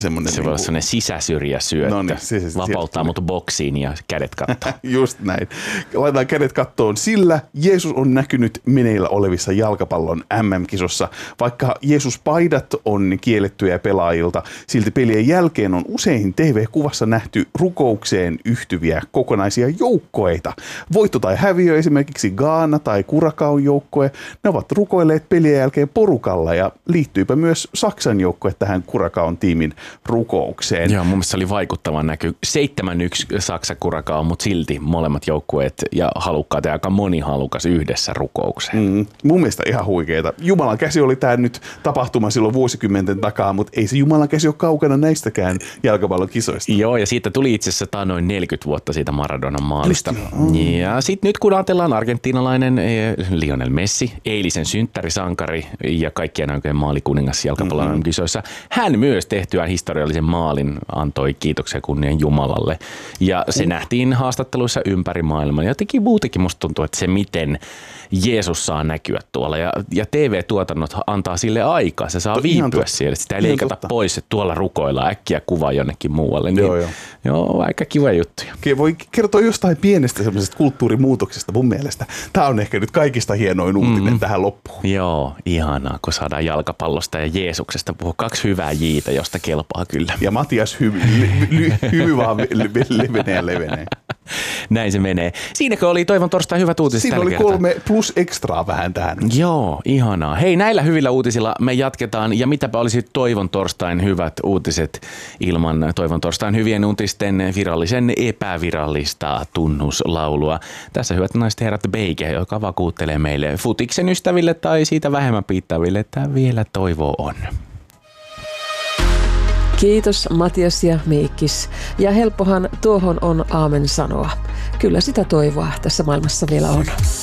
semmoinen. Se voi olla semmoinen sisäsyrjäsyöttö. No niin, vapauttaa mut boksiin ja kädet kattoon. Just näin. Laitetaan kädet kattoon, sillä Jeesus on näkynyt meneillä olevissa jalkapallon MM-kisossa. Vaikka Jeesus-paidat on kiellettyjä pelaajilta, silti pelien jälkeen on usein TV-kuvassa nähty rukoukseen yhtyviä kokonaisia joukkoeita. Voitto tai häviö, esimerkiksi Ghana tai Curaçaon joukkue, ne ovat rukoilleet pelien jälkeen porukalla ja liittyypä myös Saksan joukkue tähän Curaçaon tiimin rukoukseen. Joo, mun mielestä se oli vaikuttava näky. 7-1 Saksa Curaçao, mutta silti molemmat joukkueet ja halukkaat ja aika moni halukas yhdessä rukoukseen. Mun mielestä ihan huikeeta. Jumalan käsi oli tämä nyt tapahtuma silloin vuosikymmenten takaa, mutta ei se Jumalan käsi ole kaukana näistäkään jalkapallon kisoista. Joo, ja siitä tuli itse asiassa noin 40 vuotta siitä Maradonan maalista. Ja sitten nyt kun ajatellaan argentiinalainen Lionel Messi, eilisen synttärisankari ja kaikkien aikojen maalikuningas jalkapallon kisoissa, hän myös tehtyään historiallisen maalin antoi kiitoksia kunnian Jumalalle. Ja se nähtiin haastatteluissa ympäri maailmaa. Jotenkin muutenkin musta tuntuu, että se miten Jeesus saa näkyä tuolla ja TV-tuotannot antaa sille aikaa. Se saa viipyä siellä. Sitä ei leikata pois, että tuolla rukoillaan äkkiä kuva jonnekin muualle. Niin, joo, aika kiva juttuja. Voi kertoa jostain pienestä semmoisesta kulttuurimuutoksesta mun mielestä. Tämä on ehkä nyt kaikista hienoin uutinen tähän loppuun. Joo, ihanaa, kun saadaan jalkapallosta ja Jeesuksesta puhua. 2 hyvää jiitä, josta kelpaa kyllä. Ja Matias hymy vaan levenee. Näin se menee. Siinäkö oli Toivon torstain hyvät uutiset Siinä tällä oli kertaa? 3 plus ekstraa vähän tähän. Joo, ihanaa. Hei, näillä hyvillä uutisilla me jatketaan. Ja mitäpä olisi Toivon torstain hyvät uutiset ilman Toivon torstain hyvien uutisten virallisen epävirallista tunnuslaulua. Tässä hyvät naiset herrat Beike, joka vakuuttelee meille futiksen ystäville tai siitä vähemmän piittaaville, että vielä toivoa on. Kiitos Matias ja Miikkis. Ja helppohan tuohon on aamen sanoa. Kyllä sitä toivoa tässä maailmassa vielä on.